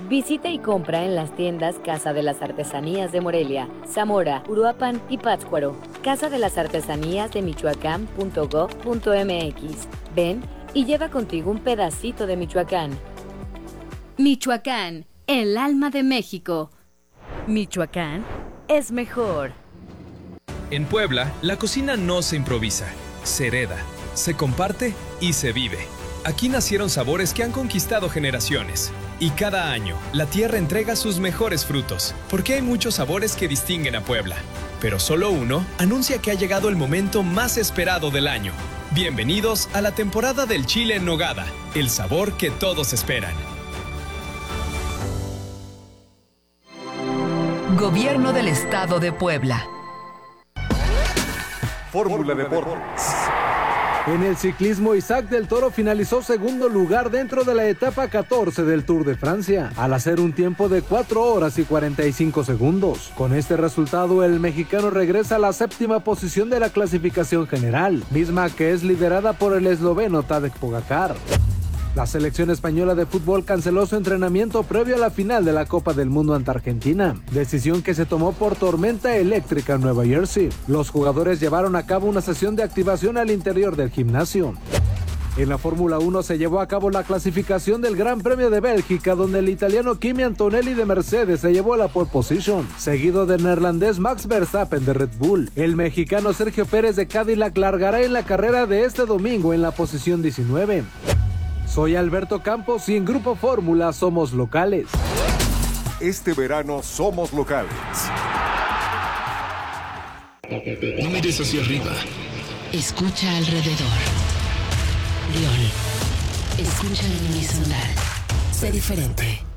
Visita y compra en las tiendas Casa de las Artesanías de Morelia, Zamora, Uruapan y Pátzcuaro. Casa de las Artesanías de Michoacán.gov.mx. Ven y lleva contigo un pedacito de Michoacán. Michoacán, el alma de México. Michoacán es mejor. En Puebla, la cocina no se improvisa, se hereda, se comparte y se vive. Aquí nacieron sabores que han conquistado generaciones. Y cada año, la tierra entrega sus mejores frutos, porque hay muchos sabores que distinguen a Puebla. Pero solo uno anuncia que ha llegado el momento más esperado del año. Bienvenidos a la temporada del chile en nogada, el sabor que todos esperan. Gobierno del Estado de Puebla. Fórmula Deportes. En el ciclismo, Isaac del Toro finalizó segundo lugar dentro de la etapa 14 del Tour de Francia, al hacer un tiempo de 4 horas y 45 segundos. Con este resultado, el mexicano regresa a la séptima posición de la clasificación general, misma que es liderada por el esloveno Tadej Pogačar. La selección española de fútbol canceló su entrenamiento previo a la final de la Copa del Mundo ante Argentina, decisión que se tomó por tormenta eléctrica en Nueva Jersey. Los jugadores llevaron a cabo una sesión de activación al interior del gimnasio. En la Fórmula 1 se llevó a cabo la clasificación del Gran Premio de Bélgica, donde el italiano Kimi Antonelli de Mercedes se llevó la pole position, seguido del neerlandés Max Verstappen de Red Bull. El mexicano Sergio Pérez de Cadillac largará en la carrera de este domingo en la posición 19. Soy Alberto Campos y en Grupo Fórmula somos locales. Este verano somos locales. No mires hacia arriba. Escucha alrededor. León. Escucha el unísono. Sé diferente.